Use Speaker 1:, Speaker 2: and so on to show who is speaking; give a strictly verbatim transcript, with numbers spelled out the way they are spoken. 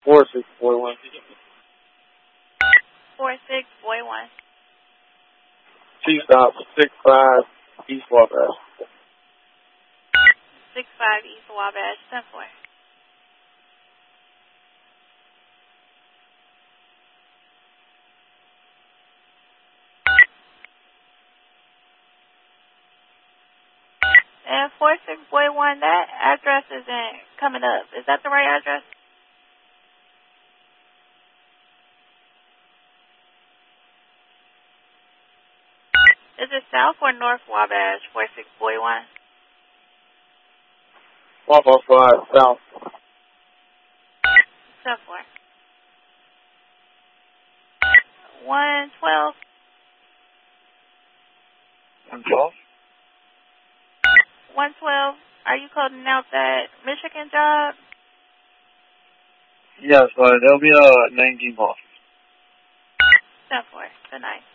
Speaker 1: Four six four one.
Speaker 2: Four six boy one.
Speaker 1: T stop six five East Wabash.
Speaker 2: Six five East Wabash. Ten four. And four six boy one, that address isn't coming up. Is that the right address? Is it South or North Wabash, four six boy one?
Speaker 1: one four five South.
Speaker 2: Ten four. one twelve.
Speaker 1: one twelve?
Speaker 2: one twelve. Are you coding out that Michigan job?
Speaker 1: Yes, but there'll be a nineteen call.
Speaker 2: ten four. Good night.